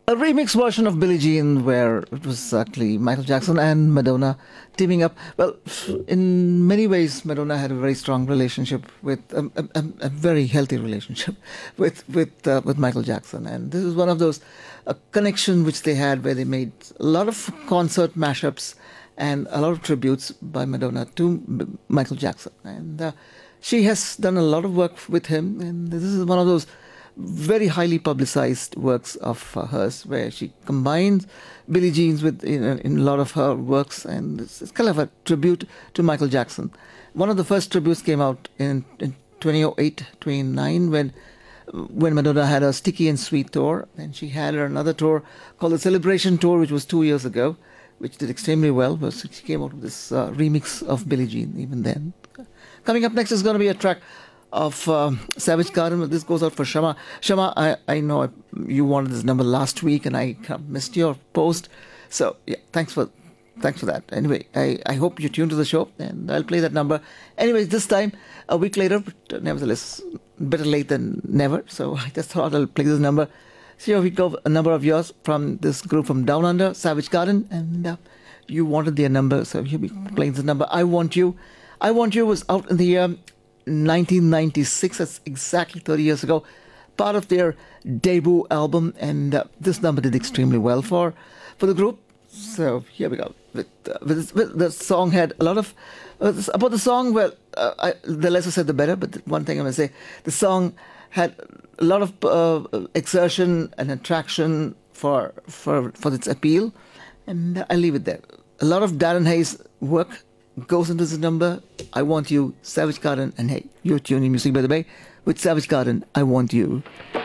A remix version of Billie Jean where it was actually Michael Jackson and Madonna teaming up. Well, in many ways, Madonna had a very strong relationship with a very healthy relationship with Michael Jackson, and this is one of those connection which they had where they made a lot of concert mashups and a lot of tributes by Madonna to Michael Jackson, and she has done a lot of work with him, and this is one of those very highly publicized works of hers where she combines Billie Jean's with in a lot of her works, and it's kind of a tribute to Michael Jackson. One of the first tributes came out in 2008, 2009 when Madonna had a Sticky and Sweet tour, and she had another tour called the Celebration Tour, which was 2 years ago, which did extremely well. But she came out with this remix of Billie Jean even then. Coming up next is going to be a track of Savage Garden. This goes out for Shama. Shama, I know you wanted this number last week, and I kind of missed your post. So yeah, thanks for that. Anyway, I hope you tuned to the show, and I'll play that number. Anyways, this time a week later, but nevertheless, better late than never. So I just thought I'll play this number. So here we go, a number of yours from this group from Down Under, Savage Garden, and you wanted their number, so here we playing this number. I Want You. I Want You was out in the year 1996. That's exactly 30 years ago. Part of their debut album, and this number did extremely well for the group. So here we go. The song had a lot of about the song. Well, the less I said, the better. But one thing I'm going to say, the song had a lot of exertion and attraction for its appeal, and I leave it there. A lot of Darren Hayes work goes into this number. I Want You, Savage Garden, and hey, you're tuning Music by the Bay with Savage Garden, I Want You.